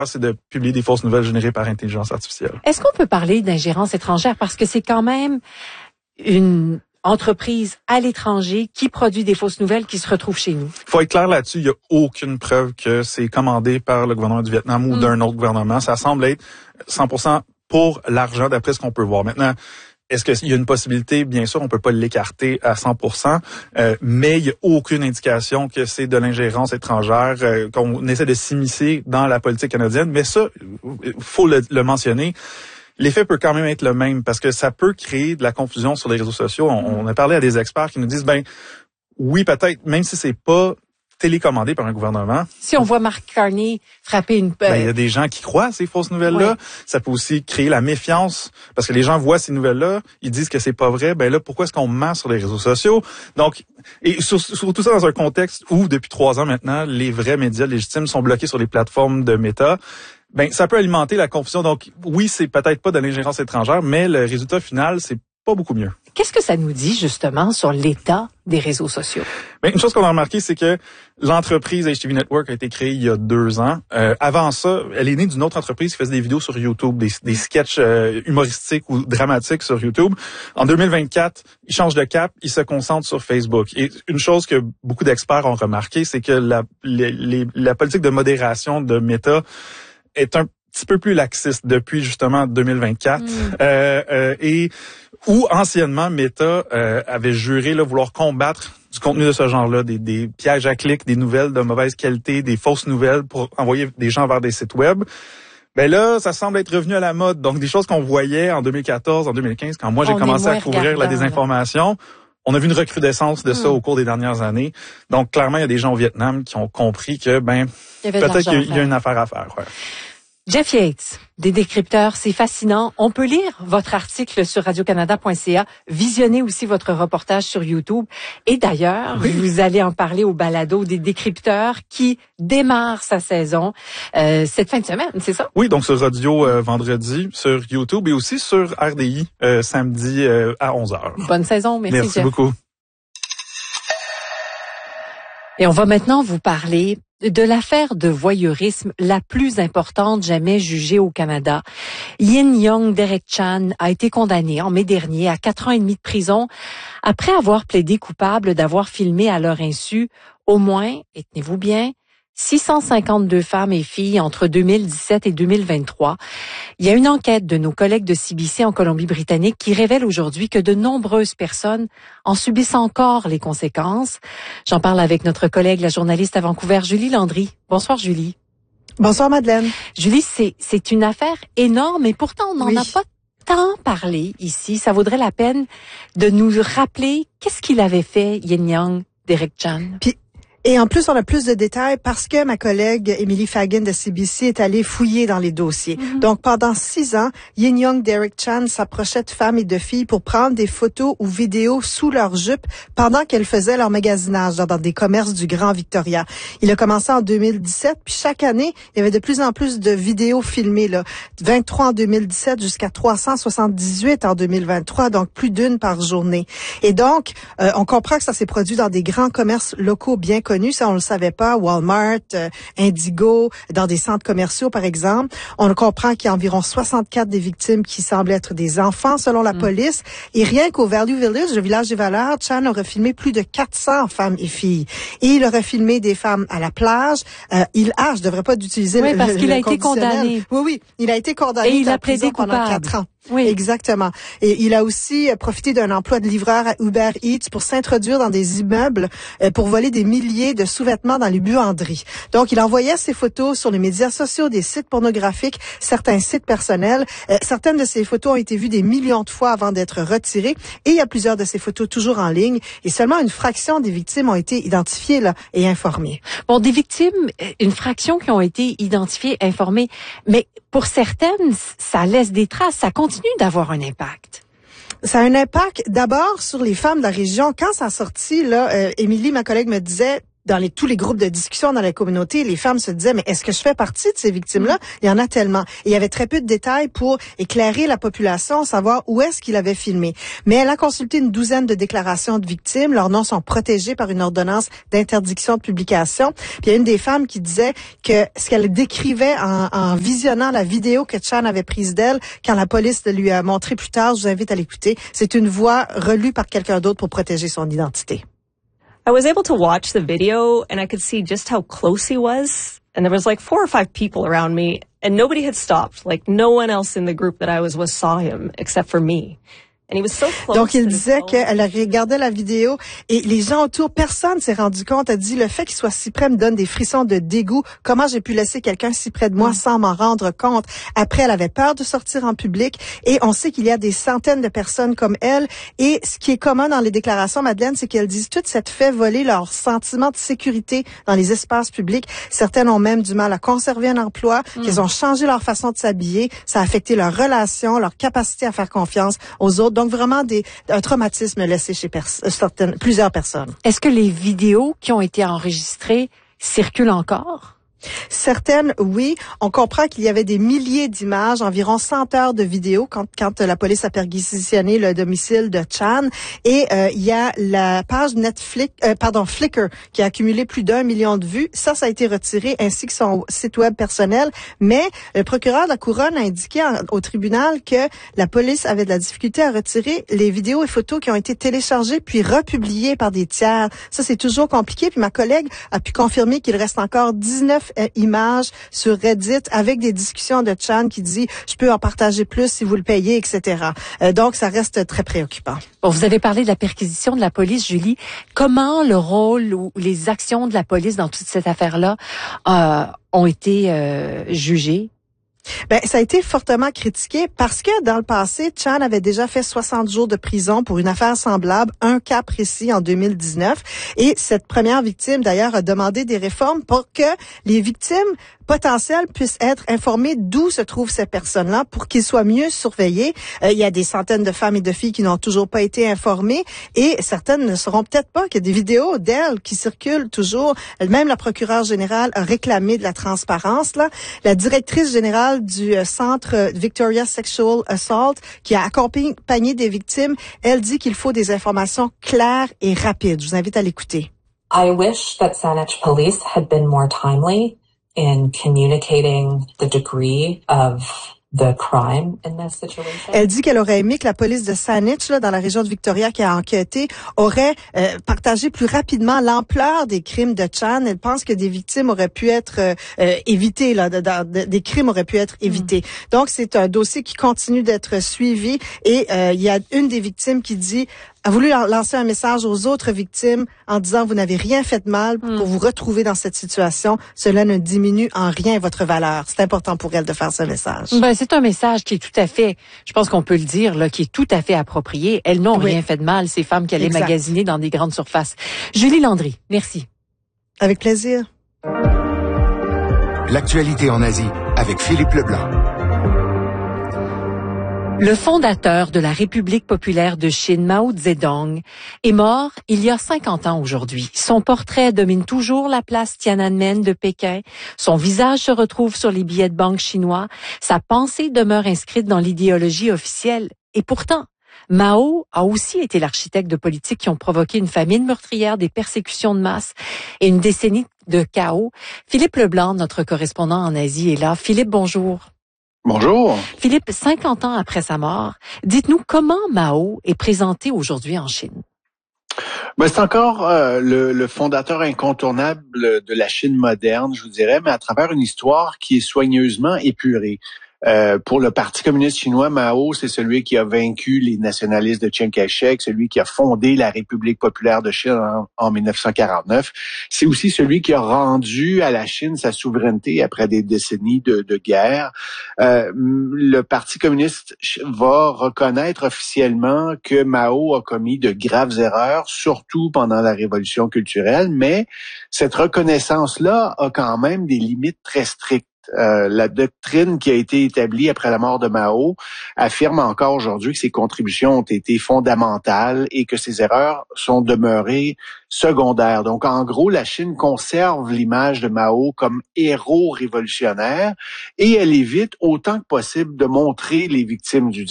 c'est de publier des fausses nouvelles générées par intelligence artificielle. Est-ce qu'on peut parler d'ingérence étrangère? Parce que c'est quand même une entreprise à l'étranger qui produit des fausses nouvelles qui se retrouvent chez nous. Il faut être clair là-dessus, il n'y a aucune preuve que c'est commandé par le gouvernement du Vietnam ou d'un autre gouvernement. Ça semble être 100% pour l'argent d'après ce qu'on peut voir. Maintenant, est-ce qu'il y a une possibilité? Bien sûr, on peut pas l'écarter à 100%, mais il n'y a aucune indication que c'est de l'ingérence étrangère, qu'on essaie de s'immiscer dans la politique canadienne. Mais ça, faut le mentionner. L'effet peut quand même être le même parce que ça peut créer de la confusion sur les réseaux sociaux. On a parlé à des experts qui nous disent, oui, peut-être, même si c'est pas télécommandé par un gouvernement. Si on voit Mark Carney frapper une... il y a des gens qui croient à ces fausses nouvelles-là. Oui. Ça peut aussi créer la méfiance parce que les gens voient ces nouvelles-là, ils disent que c'est pas vrai. Pourquoi est-ce qu'on ment sur les réseaux sociaux? Donc, et surtout ça dans un contexte où, depuis 3 ans maintenant, les vrais médias légitimes sont bloqués sur les plateformes de Meta. Ça peut alimenter la confusion. Donc, oui, c'est peut-être pas de l'ingérence étrangère, mais le résultat final, c'est pas beaucoup mieux. Qu'est-ce que ça nous dit, justement, sur l'état des réseaux sociaux? Une chose qu'on a remarqué, c'est que l'entreprise HTV Network a été créée il y a 2 ans. Avant ça, elle est née d'une autre entreprise qui faisait des vidéos sur YouTube, des sketchs humoristiques ou dramatiques sur YouTube. En 2024, ils changent de cap, ils se concentrent sur Facebook. Et une chose que beaucoup d'experts ont remarqué, c'est que la politique de modération de Meta est un petit peu plus laxiste depuis justement 2024 et où anciennement Meta avait juré vouloir combattre du contenu de ce genre-là, des pièges à clics, des nouvelles de mauvaise qualité, des fausses nouvelles pour envoyer des gens vers des sites web. Là, ça semble être revenu à la mode. Donc des choses qu'on voyait en 2014, en 2015 quand moi j'ai commencé à couvrir la désinformation. On a vu une recrudescence de ça au cours des dernières années. Donc clairement, il y a des gens au Vietnam qui ont compris que peut-être qu'il y a une affaire à faire. Ouais. Jeff Yates, des décrypteurs, c'est fascinant. On peut lire votre article sur radiocanada.ca, visionner aussi votre reportage sur YouTube. Et d'ailleurs, vous allez en parler au balado des décrypteurs qui démarre sa saison cette fin de semaine, c'est ça? Oui, donc sur Radio vendredi, sur YouTube et aussi sur RDI samedi à 11h. Bonne saison, merci Jeff. Beaucoup. Et on va maintenant vous parler de l'affaire de voyeurisme la plus importante jamais jugée au Canada. Yin Young Derek Chan a été condamné en mai dernier à 4 ans et demi de prison après avoir plaidé coupable d'avoir filmé à leur insu au moins, et tenez-vous bien, 652 femmes et filles entre 2017 et 2023. Il y a une enquête de nos collègues de CBC en Colombie-Britannique qui révèle aujourd'hui que de nombreuses personnes en subissent encore les conséquences. J'en parle avec notre collègue, la journaliste à Vancouver, Julie Landry. Bonsoir, Julie. Bonsoir, Madeleine. Julie, c'est une affaire énorme et pourtant on n'en a pas tant parlé ici. Ça vaudrait la peine de nous rappeler qu'est-ce qu'il avait fait, Yin Young Derek Chan. Et en plus, on a plus de détails parce que ma collègue Emily Fagan de CBC est allée fouiller dans les dossiers. Donc, pendant 6 ans, Yin Young Derek Chan s'approchait de femmes et de filles pour prendre des photos ou vidéos sous leur jupe pendant qu'elles faisaient leur magasinage dans des commerces du Grand Victoria. Il a commencé en 2017, puis chaque année, il y avait de plus en plus de vidéos filmées, 23 en 2017 jusqu'à 378 en 2023, donc plus d'une par journée. Et donc, on comprend que ça s'est produit dans des grands commerces locaux bien connus. Ça, on le savait pas. Walmart, Indigo, dans des centres commerciaux, par exemple. On comprend qu'il y a environ 64 des victimes qui semblent être des enfants, selon la police. Et rien qu'au Value Village, le village des valeurs, Chan aurait filmé plus de 400 femmes et filles. Et il aurait filmé des femmes à la plage. Je devrais pas d'utiliser le parce qu'il a été condamné. Oui, il a été condamné. Et il a plaidé pendant coupable. 4 ans. Oui. Exactement. Et il a aussi profité d'un emploi de livreur à Uber Eats pour s'introduire dans des immeubles pour voler des milliers de sous-vêtements dans les buanderies. Donc, il envoyait ses photos sur les médias sociaux, des sites pornographiques, certains sites personnels. Certaines de ces photos ont été vues des millions de fois avant d'être retirées. Et il y a plusieurs de ces photos toujours en ligne. Et seulement une fraction des victimes ont été identifiées et informées. Bon, des victimes, une fraction qui ont été identifiées, informées. Mais pour certaines, ça laisse des traces. Ça continue d'avoir un impact. Ça a un impact d'abord sur les femmes de la région. Quand ça a sorti, Émilie, ma collègue, me disait, tous les groupes de discussion dans la communauté, les femmes se disaient, mais est-ce que je fais partie de ces victimes-là? Il y en a tellement. Et il y avait très peu de détails pour éclairer la population, savoir où est-ce qu'il avait filmé. Mais elle a consulté une douzaine de déclarations de victimes. Leurs noms sont protégés par une ordonnance d'interdiction de publication. Puis il y a une des femmes qui disait que ce qu'elle décrivait en visionnant la vidéo que Chan avait prise d'elle, quand la police lui a montré plus tard, je vous invite à l'écouter, c'est une voix relue par quelqu'un d'autre pour protéger son identité. I was able to watch the video and I could see just how close he was. And there was like 4 or 5 people around me and nobody had stopped. Like no one else in the group that I was with saw him except for me. And he was so close. Donc, il disait qu'elle regardait la vidéo et les gens autour, personne s'est rendu compte. Elle dit, le fait qu'il soit si près me donne des frissons de dégoût. Comment j'ai pu laisser quelqu'un si près de moi sans m'en rendre compte? Après, elle avait peur de sortir en public et on sait qu'il y a des centaines de personnes comme elle. Et ce qui est commun dans les déclarations, Madeleine, c'est qu'elles disent toutes cette fait voler leur sentiment de sécurité dans les espaces publics. Certaines ont même du mal à conserver un emploi, qu'elles ont changé leur façon de s'habiller. Ça a affecté leurs relations, leur capacité à faire confiance aux autres. Donc vraiment un traumatisme laissé chez plusieurs personnes. Est-ce que les vidéos qui ont été enregistrées circulent encore? Certaines, oui. On comprend qu'il y avait des milliers d'images, environ 100 heures de vidéos quand la police a perquisitionné le domicile de Chan. Et il y a la page Flickr qui a accumulé plus d'1 million de vues. Ça a été retiré, ainsi que son site web personnel. Mais le procureur de la Couronne a indiqué au tribunal que la police avait de la difficulté à retirer les vidéos et photos qui ont été téléchargées puis republiées par des tiers. Ça, c'est toujours compliqué. Puis ma collègue a pu confirmer qu'il reste encore 19 images sur Reddit avec des discussions de Chan qui dit « Je peux en partager plus si vous le payez, etc. » Donc, ça reste très préoccupant. Bon, vous avez parlé de la perquisition de la police, Julie. Comment le rôle ou les actions de la police dans toute cette affaire-là ont été jugées? Ça a été fortement critiqué parce que dans le passé, Chan avait déjà fait 60 jours de prison pour une affaire semblable, un cas précis en 2019. Et cette première victime, d'ailleurs, a demandé des réformes pour que les victimes potentielles puissent être informées d'où se trouvent ces personnes-là pour qu'ils soient mieux surveillés. Il y a des centaines de femmes et de filles qui n'ont toujours pas été informées et certaines ne sauront peut-être pas qu'il y a des vidéos d'elles qui circulent toujours. Même la procureure générale a réclamé de la transparence. Là, la directrice générale du centre Victoria Sexual Assault qui a accompagné des victimes, elle dit qu'il faut des informations claires et rapides. Je vous invite à l'écouter. I wish that Saanich police had been more timely in communicating the degree of the crime in this situation. Elle dit qu'elle aurait aimé que la police de Saanich, là, dans la région de Victoria, qui a enquêté, aurait partagé plus rapidement l'ampleur des crimes de Chan. Elle pense que des victimes auraient pu être évitées, là, des crimes auraient pu être évités. Donc, c'est un dossier qui continue d'être suivi et il y a une des victimes qui dit a voulu lancer un message aux autres victimes en disant vous n'avez rien fait de mal pour vous retrouver dans cette situation. Cela ne diminue en rien votre valeur. C'est important pour elle de faire ce message. C'est un message qui est tout à fait, je pense qu'on peut le dire, là, qui est tout à fait approprié. Elles n'ont rien fait de mal, ces femmes qui allaient magasiner dans des grandes surfaces. Julie Landry, merci. Avec plaisir. L'actualité en Asie avec Philippe Leblanc. Le fondateur de la République populaire de Chine, Mao Zedong, est mort il y a 50 ans aujourd'hui. Son portrait domine toujours la place Tiananmen de Pékin. Son visage se retrouve sur les billets de banque chinois. Sa pensée demeure inscrite dans l'idéologie officielle. Et pourtant, Mao a aussi été l'architecte de politiques qui ont provoqué une famine meurtrière, des persécutions de masse et une décennie de chaos. Philippe Leblanc, notre correspondant en Asie, est là. Philippe, bonjour. Bonjour. Philippe, 50 ans après sa mort, dites-nous comment Mao est présenté aujourd'hui en Chine. C'est encore le fondateur incontournable de la Chine moderne, je vous dirais, mais à travers une histoire qui est soigneusement épurée. Pour le Parti communiste chinois, Mao, c'est celui qui a vaincu les nationalistes de Chiang Kai-shek, celui qui a fondé la République populaire de Chine en 1949. C'est aussi celui qui a rendu à la Chine sa souveraineté après des décennies de guerre. Le Parti communiste va reconnaître officiellement que Mao a commis de graves erreurs, surtout pendant la Révolution culturelle, mais cette reconnaissance-là a quand même des limites très strictes. La doctrine qui a été établie après la mort de Mao affirme encore aujourd'hui que ses contributions ont été fondamentales et que ses erreurs sont demeurées secondaires. Donc, en gros, la Chine conserve l'image de Mao comme héros révolutionnaire et elle évite autant que possible de montrer les victimes du